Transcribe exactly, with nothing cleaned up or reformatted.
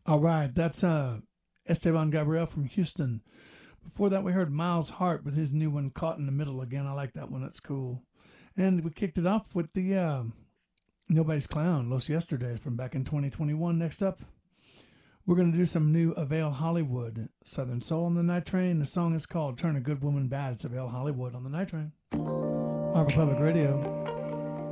All right, that's uh, Esteban Gabriel from Houston. Before that, we heard Miles Hart with his new one, Caught in the Middle again. I like that one. That's cool. And we kicked it off with the uh, Nobody's Clown, Los Yesterdays from back in twenty twenty-one. Next up, we're going to do some new Avail Hollywood, Southern Soul on the Night Train. The song is called Turn a Good Woman Bad. It's Avail Hollywood on the Night Train. Marvel Public Radio.